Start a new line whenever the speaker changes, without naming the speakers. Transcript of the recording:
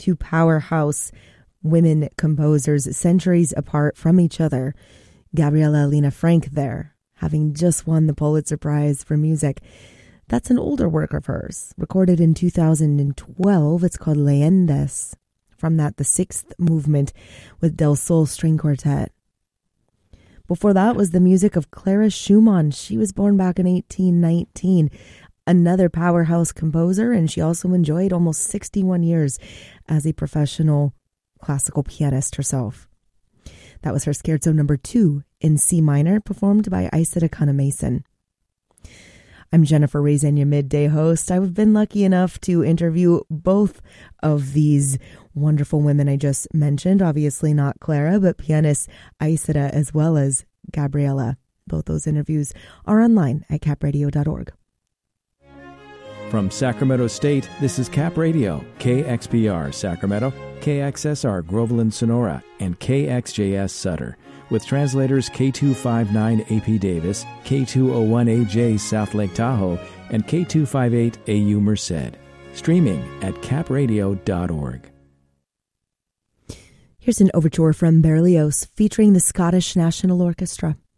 two powerhouse women composers centuries apart from each other. Gabriela Lena Frank there, having just won the Pulitzer Prize for music. That's an older work of hers, recorded in 2012. It's called Leyendas. From that, the sixth movement with Del Sol String Quartet. Before that was the music of Clara Schumann. She was born back in 1819. Another powerhouse composer, and she also enjoyed almost 61 years as a professional classical pianist herself. That was her Scherzo number 2 in C minor, performed by Isida Kana-Mason. I'm Jennifer Raisin, your midday host. I've been lucky enough to interview both of these wonderful women I just mentioned. Obviously not Clara, but pianist Isida as well as Gabriela. Both those interviews are online at capradio.org.
From Sacramento State, this is Cap Radio, KXPR Sacramento, KXSR Groveland Sonora, and KXJS Sutter, with translators K259 AP Davis, K201AJ South Lake Tahoe, and K258 AU Merced. Streaming at capradio.org.
Here's an overture from Berlioz featuring the Scottish National Orchestra.